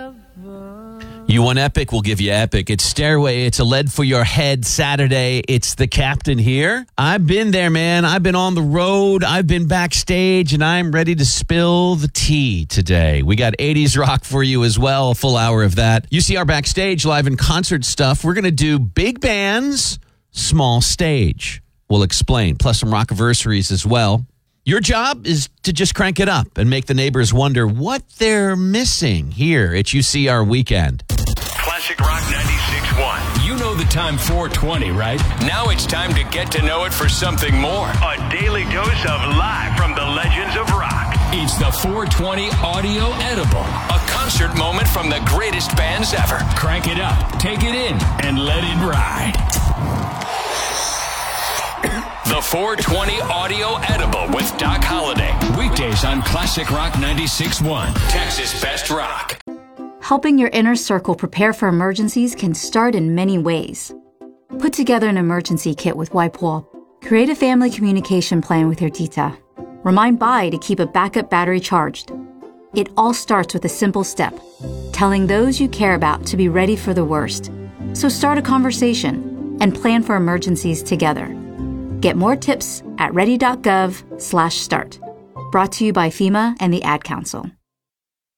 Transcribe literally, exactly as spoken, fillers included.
You want epic? We'll give you epic. It's Stairway. It's a lead for your head Saturday. It's the captain here. I've been there, man. I've been on the road. I've been backstage, and I'm ready to spill the tea today. We got eighties rock for you as well, a full hour of that. You see our backstage live and concert stuff. We're going to do big bands, small stage. We'll explain, plus some rockiversaries as well. Your job is to just crank it up and make the neighbors wonder what they're missing here at U C R Weekend. Classic Rock ninety-six point one. You know the time four twenty, right? Now it's time to get to know it for something more. A daily dose of live from the legends of rock. It's the four twenty Audio Edible, a concert moment from the greatest bands ever. Crank it up, take it in, and let it ride. The four twenty Audio Edible with Doc Holliday. Weekdays on Classic Rock ninety-six point one. Texas Best Rock. Helping your inner circle prepare for emergencies can start in many ways. Put together an emergency kit with WipeWall. Create a family communication plan with your tita. Remind Bai to keep a backup battery charged. It all starts with a simple step, telling those you care about to be ready for the worst. So start a conversation and plan for emergencies together. Get more tips at ready dot gov slash start. Brought to you by FEMA and the Ad Council.